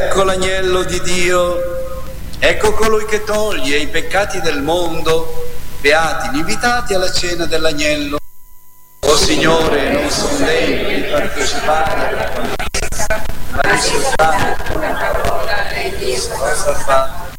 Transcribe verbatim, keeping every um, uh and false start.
Ecco l'agnello di Dio, ecco colui che toglie i peccati del mondo. Beati gli invitati alla cena dell'agnello. O Signore, non sono degno di partecipare alla tua messa, ma risultare con una parola e Dio possa fare.